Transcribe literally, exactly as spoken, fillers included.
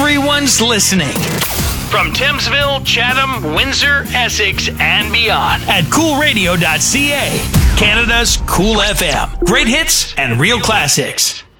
Everyone's listening. From Thamesville, Chatham, Windsor, Essex, and beyond at cool radio dot c a. Canada's Cool F M. Great hits and real classics.